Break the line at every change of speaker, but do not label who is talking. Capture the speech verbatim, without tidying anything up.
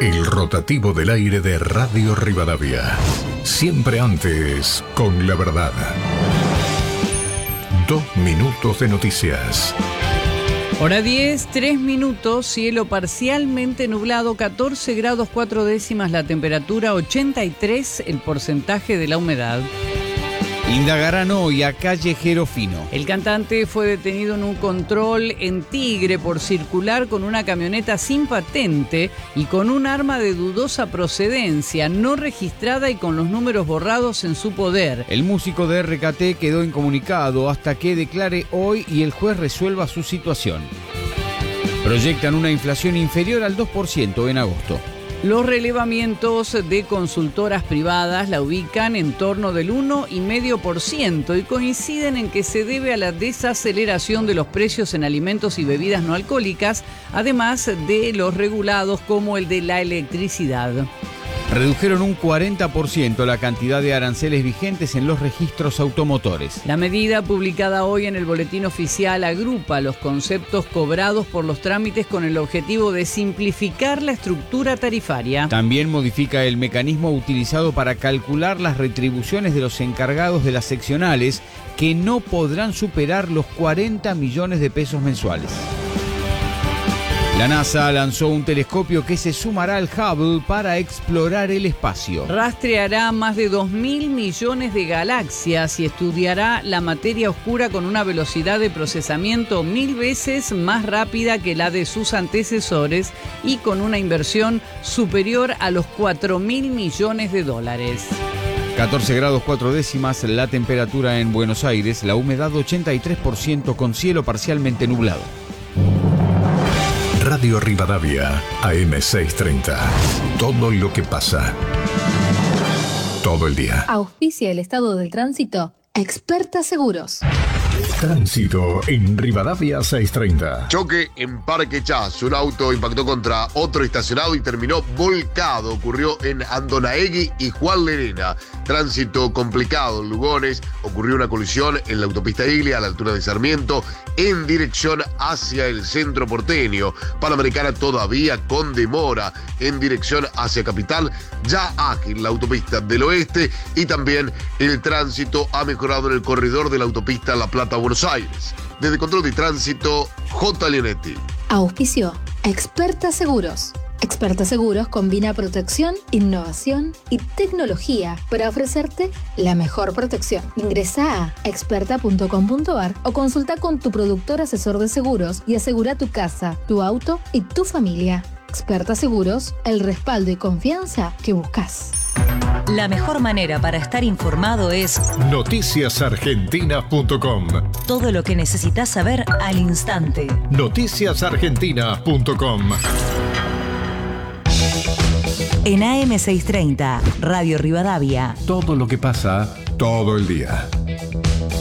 El rotativo del aire de Radio Rivadavia. Siempre antes, con la verdad. Dos minutos de noticias.
Hora diez, tres minutos, cielo parcialmente nublado, catorce grados cuatro décimas la temperatura, ochenta y tres el porcentaje de la humedad.
Indagarán hoy a Callejero Fino.
El cantante fue detenido en un control en Tigre por circular con una camioneta sin patente y con un arma de dudosa procedencia, no registrada y con los números borrados en su poder.
El músico de R K T quedó incomunicado hasta que declare hoy y el juez resuelva su situación. Proyectan una inflación inferior al dos por ciento en agosto.
Los relevamientos de consultoras privadas la ubican en torno del uno coma cinco por ciento y coinciden en que se debe a la desaceleración de los precios en alimentos y bebidas no alcohólicas, además de los regulados como el de la electricidad.
Redujeron un cuarenta por ciento la cantidad de aranceles vigentes en los registros automotores.
La medida publicada hoy en el Boletín Oficial agrupa los conceptos cobrados por los trámites con el objetivo de simplificar la estructura tarifaria.
También modifica el mecanismo utilizado para calcular las retribuciones de los encargados de las seccionales, que no podrán superar los cuarenta millones de pesos mensuales. La NASA lanzó un telescopio que se sumará al Hubble para explorar el espacio.
Rastreará más de dos mil millones de galaxias y estudiará la materia oscura con una velocidad de procesamiento mil veces más rápida que la de sus antecesores y con una inversión superior a los cuatro mil millones de dólares.
catorce grados cuatro décimas la temperatura en Buenos Aires, la humedad ochenta y tres por ciento con cielo parcialmente nublado.
Radio Rivadavia, A M seiscientos treinta. Todo lo que pasa. Todo el día.
Auspicia el estado del tránsito. Experta Seguros.
Tránsito en Rivadavia seiscientos treinta.
Choque en Parque Chas. Un auto impactó contra otro estacionado y terminó volcado. Ocurrió en Andonaegui y Juan Lerena. Tránsito complicado en Lugones. Ocurrió una colisión en la autopista Iglia a la altura de Sarmiento en dirección hacia el centro porteño. Panamericana todavía con demora en dirección hacia Capital. Ya ágil la autopista del oeste y también el tránsito ha mejorado en el corredor de la autopista La Plata Buenos Aires. Desde Control de Tránsito, J. Leonetti.
Auspicio Experta Seguros. Experta Seguros combina protección, innovación y tecnología para ofrecerte la mejor protección. Ingresa a experta punto com punto a r o consulta con tu productor asesor de seguros y asegura tu casa, tu auto y tu familia. Experta Seguros, el respaldo y confianza que buscas.
La mejor manera para estar informado es
noticias argentinas punto com.
Todo lo que necesitas saber al instante.
noticias argentinas punto com.
En A M seiscientos treinta, Radio Rivadavia.
Todo lo que pasa, todo el día.